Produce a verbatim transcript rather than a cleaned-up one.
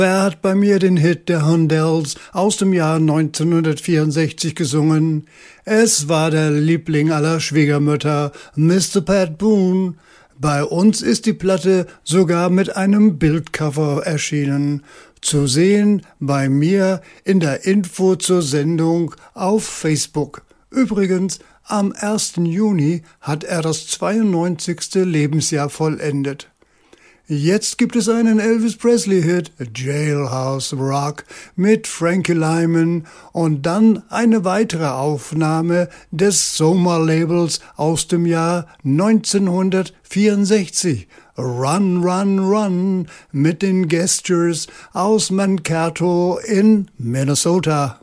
Wer hat bei mir den Hit der Hondells aus dem Jahr neunzehnhundertvierundsechzig gesungen? Es war der Liebling aller Schwiegermütter, Mister Pat Boone. Bei uns ist die Platte sogar mit einem Bildcover erschienen. Zu sehen bei mir in der Info zur Sendung auf Facebook. Übrigens, am ersten Juni hat er das zweiundneunzigste Lebensjahr vollendet. Jetzt gibt es einen Elvis Presley-Hit, Jailhouse Rock, mit Frankie Lyman und dann eine weitere Aufnahme des Soma-Labels aus dem Jahr neunzehnhundertvierundsechzig, Run, Run, Run, mit den Gestures aus Mankato in Minnesota.